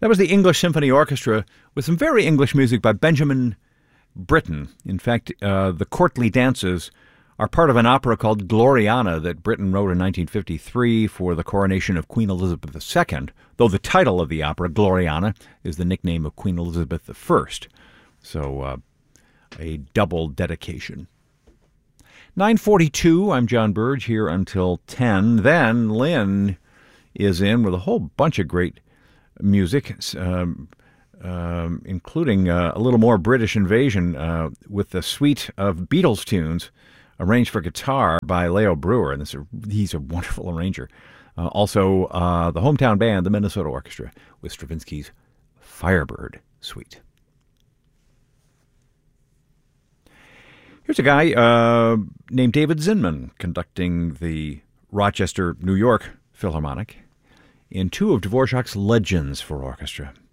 That was the English Symphony Orchestra with some very English music by Benjamin Britten. In fact, the courtly dances are part of an opera called Gloriana that Britten wrote in 1953 for the coronation of Queen Elizabeth II, though the title of the opera, Gloriana, is the nickname of Queen Elizabeth I. So a double dedication. 9:42, I'm John Burge, here until 10. Then Lynn is in with a whole bunch of great music, including a little more British invasion with the suite of Beatles tunes arranged for guitar by Leo Brewer, and he's a wonderful arranger. Also, the hometown band, the Minnesota Orchestra, with Stravinsky's Firebird Suite. Here's a guy named David Zinman conducting the Rochester, New York Philharmonic in two of Dvorak's legends for orchestra.